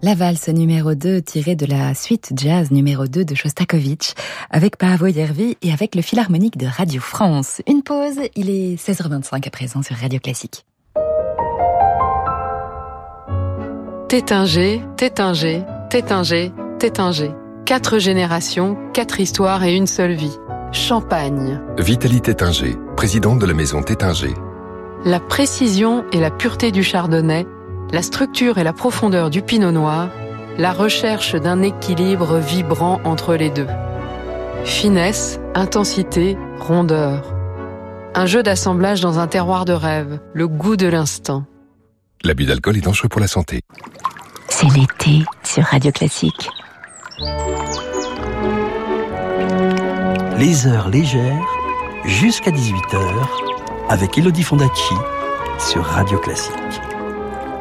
La valse numéro 2 tirée de la suite jazz numéro 2 de Shostakovich avec Paavo Järvi et avec le Philharmonique de Radio France. Une pause, il est 16h25 à présent sur Radio Classique. Tétinger, Tétinger, Tétinger, Tétinger. 4 générations, 4 histoires et une seule vie. Champagne. Vitalie Tétinger, présidente de la maison Tétinger. La précision et la pureté du chardonnay, la structure et la profondeur du pinot noir, la recherche d'un équilibre vibrant entre les deux. Finesse, intensité, rondeur. Un jeu d'assemblage dans un terroir de rêve, le goût de l'instant. L'abus d'alcool est dangereux pour la santé. C'est l'été sur Radio Classique. Les heures légères, jusqu'à 18h, avec Elodie Fondacci sur Radio Classique.